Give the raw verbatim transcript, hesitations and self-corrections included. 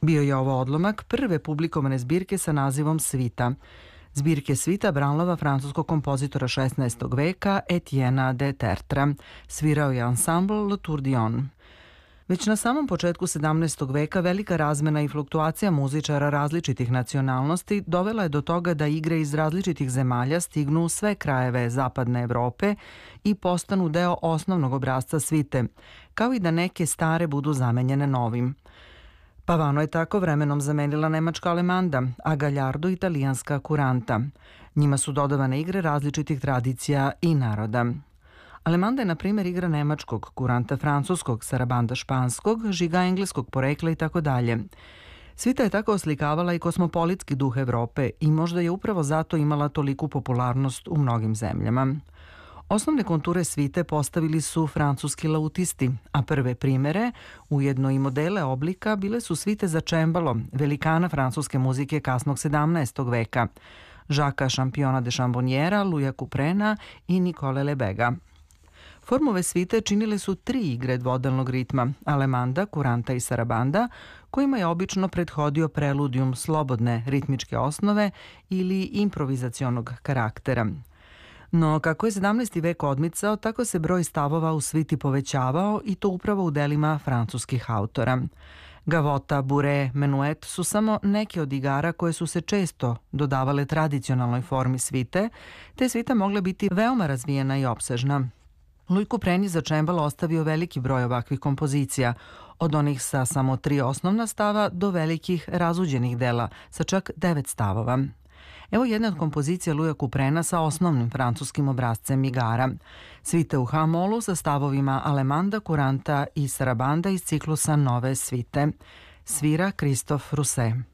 Bio je ovo odlomak prve publikovane zbirke sa nazivom Svita. Zbirke svita Branlova, francuskog kompozitora šesnaestog veka Etiena de Tertre. Svirao je ansambl Le Tourbillon. Već na samom početku sedamnaestog veka velika razmena i fluktuacija muzičara različitih nacionalnosti dovela je do toga da igre iz različitih zemalja stignu u sve krajeve zapadne Evrope i postanu deo osnovnog obrasca svite, kao i da neke stare budu zamenjene novim. Pavano je tako vremenom zamenila nemačka alemanda, a Galjardo italijanska kuranta. Njima su dodavane igre različitih tradicija i naroda. Alemanda je, na primjer, igra nemačkog, kuranta francuskog, sarabanda španskog, žiga engleskog porekla i tako dalje. Svita je tako oslikavala i kosmopolitski duh Evrope i možda je upravo zato imala toliku popularnost u mnogim zemljama. Osnovne konture svite postavili su francuski lautisti, a prve primere, ujedno i modele oblika, bile su svite za čembalo, velikana francuske muzike kasnog sedamnaestog veka, Jacquesa Championa de Chambonniera, Louisa Couperena i Nicole Lebega. Formu ove svite činile su tri igre dvodelnog ritma, alemanda, kuranta i sarabanda, kojima je obično prethodio preludijum slobodne ritmičke osnove ili improvizacionog karaktera. No, kako je sedamnaesti vek odmicao, tako se broj stavova u sviti povećavao i to upravo u delima francuskih autora. Gavota, bure, menuet su samo neke od igara koje su se često dodavale tradicionalnoj formi svite, te svita mogla biti veoma razvijena i opsežna. Louis Couperin je za čembalo ostavio veliki broj ovakvih kompozicija, od onih sa samo tri osnovna stava do velikih razuđenih dela sa čak devet stavova. Evo jedna od kompozicija Louisa Couperena sa osnovnim francuskim obrazcem igara. Svite u ha-molu sa stavovima alemanda, kuranta i sarabanda iz ciklusa Nove svite. Svira Christophe Rousset.